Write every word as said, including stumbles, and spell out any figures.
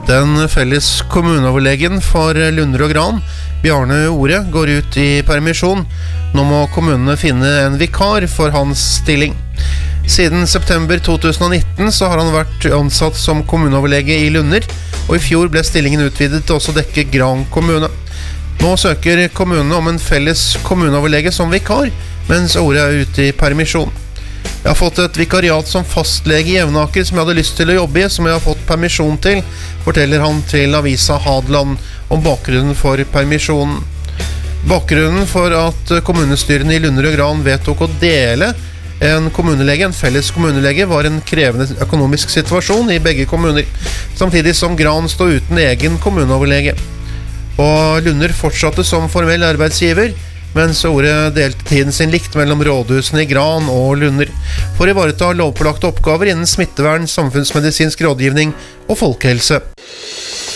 Den felles kommuneoverlegen for Lunner og Gran, Bjarne Ore, går ut i permisjon. Nå må kommunene finne en vikar for hans stilling. Siden september to tusen og nitten så har han vært ansatt som kommuneoverlege i Lunner, og i fjor ble stillingen utvidet til også dekke Gran kommune. Nå søker kommunene om en felles kommuneoverlege som vikar, mens Ore er ute i permisjon. Jeg har fått et vikariat som fastlege i Jevnaker som jeg hadde lyst til å jobbe i, som jeg har fått permisjon til, forteller han til avisa Hadeland om bakgrunnen for permisjonen. Bakgrunnen for at kommunestyrene i Lunner og Gran vedtok å dele en kommunelege, en felles kommunelege, var en krevende økonomisk situasjon i begge kommuner, samtidig som Gran stod uten egen kommuneoverlege. Og Lunner fortsatte som formell arbeidsgiver, mens Ore delte tiden sin likt mellom rådhusene i Gran og Lunner, for å ivareta lovpålagte oppgaver innen smittevern, samfunnsmedisinsk rådgivning og folkehelse.